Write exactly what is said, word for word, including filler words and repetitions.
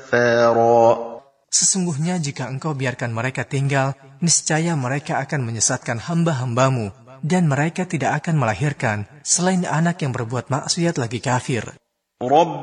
كفارا. Sesungguhnya jika engkau biarkan mereka tinggal, niscaya mereka akan menyesatkan hamba-hambamu, dan mereka tidak akan melahirkan selain anak yang berbuat maksiat lagi kafir.